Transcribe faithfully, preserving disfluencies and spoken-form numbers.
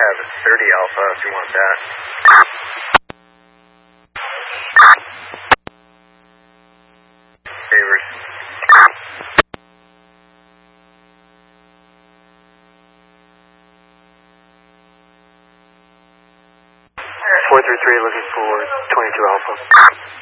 have thirty Alpha if you want that. Favors. four three three looking for twenty-two Alpha.